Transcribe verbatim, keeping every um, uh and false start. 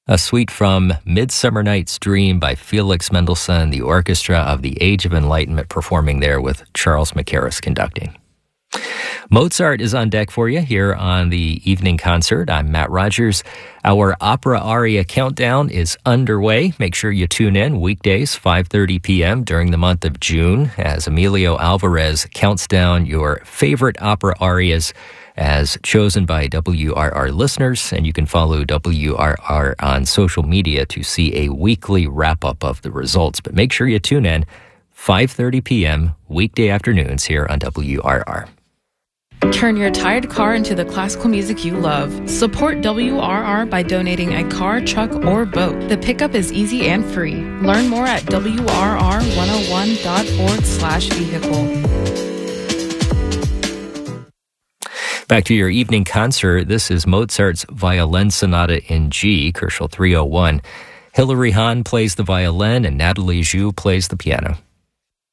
A suite from Midsummer Night's Dream by Felix Mendelssohn, the orchestra of the Age of Enlightenment performing there with Charles Mackerras conducting. Mozart is on deck for you here on the evening concert. I'm Matt Rogers. Our opera aria countdown is underway. Make sure you tune in weekdays, five thirty p.m. during the month of June as Emilio Alvarez counts down your favorite opera arias as chosen by W R R listeners, and you can follow W R R on social media to see a weekly wrap-up of the results. But make sure you tune in five thirty p.m. weekday afternoons here on W R R. Turn your tired car into the classical music you love. Support W R R by donating a car, truck, or boat. The pickup is easy and free. Learn more at W R R one oh one dot org slash vehicle. Back to your evening concert. This is Mozart's Violin Sonata in G, Koelschel three oh one. Hilary Hahn plays the violin and Natalie Zhu plays the piano.